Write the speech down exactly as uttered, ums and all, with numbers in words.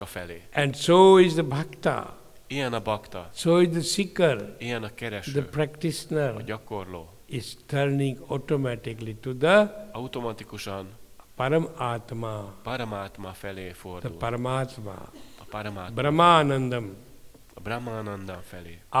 felé. And so is the bhakta. Ilyen a bakta, So is the seeker. ilyen a The kereső, a practitioner gyakorló. is turning automatically to the Automatikusan Paramatma. Paramátma felé The fordul. Paramatma. A Paramátma, Brahmanandam. a Brahmanandam felé.